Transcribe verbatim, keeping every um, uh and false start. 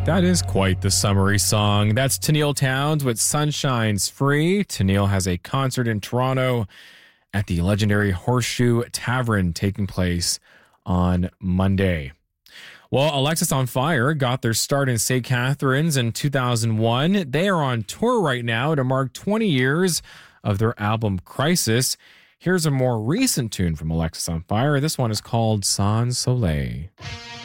That is quite the summery song. That's Tennille Townes with Sunshine's Free. Tennille has a concert in Toronto at the legendary Horseshoe Tavern taking place on Monday. Well, Alexisonfire got their start in Saint Catharines in two thousand one. They are on tour right now to mark twenty years of their album Crisis. Here's a more recent tune from Alexisonfire. This one is called Sans Soleil.